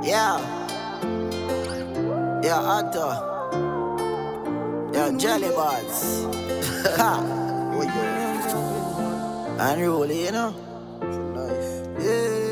Yeah, yeah, Otto, yeah, Jelly Buds. Ha! Oh, yeah. Unruly, you know? For life. Yeah.